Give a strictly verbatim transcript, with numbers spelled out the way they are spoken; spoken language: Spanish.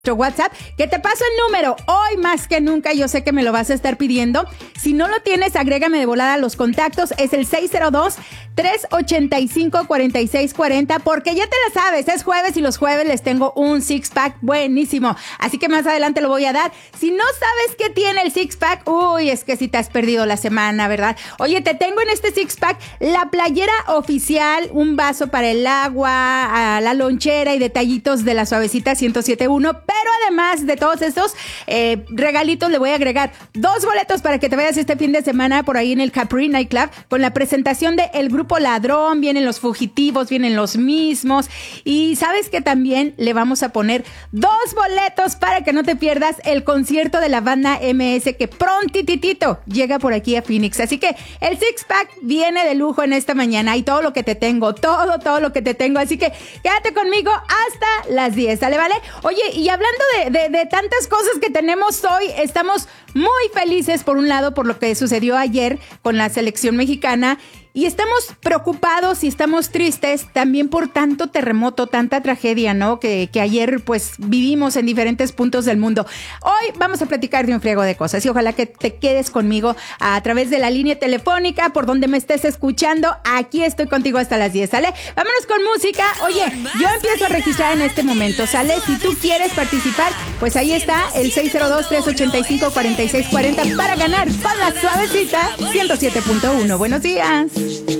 WhatsApp, que te paso el número hoy más que nunca. Yo sé que me lo vas a estar pidiendo. Si no lo tienes, agrégame de volada a los contactos. Es el seis cero dos, tres ocho cinco, cuatro seis cuatro cero, porque ya te la sabes, es jueves y los jueves les tengo un six pack buenísimo, así que más adelante lo voy a dar. Si no sabes qué tiene el six pack, uy, es que si te has perdido la semana, ¿verdad? Oye, te tengo en este six pack la playera oficial, un vaso para el agua, a la lonchera y detallitos de la Suavecita ciento siete punto uno. Pero además de todos estos eh, regalitos, le voy a agregar dos boletos para que te vayas este fin de semana por ahí en el Capri Nightclub con la presentación de El Grupo Ladrón. Vienen los fugitivos, vienen los mismos. Y sabes que también le vamos a poner dos boletos para que no te pierdas el concierto de la banda M S que prontititito llega por aquí a Phoenix. Así que el six pack viene de lujo en esta mañana y todo lo que te tengo, todo, todo lo que te tengo. Así que quédate conmigo hasta las diez, ¿sale? ¿Vale? Oye, y hablando de, de, de tantas cosas que tenemos hoy, estamos muy felices por un lado por lo que sucedió ayer con la selección mexicana. Y estamos preocupados y estamos tristes también por tanto terremoto, tanta tragedia, ¿no? Que, que ayer pues vivimos en diferentes puntos del mundo. Hoy vamos a platicar de un friego de cosas y ojalá que te quedes conmigo a través de la línea telefónica, por donde me estés escuchando. Aquí estoy contigo hasta las diez, ¿sale? Vámonos con música. Oye, yo empiezo a registrar en este momento, ¿sale? Si tú quieres participar, pues ahí está el seis cero dos, tres ocho cinco, cuatro seis cuatro cero para ganar con la Suavecita ciento siete punto uno. Buenos días.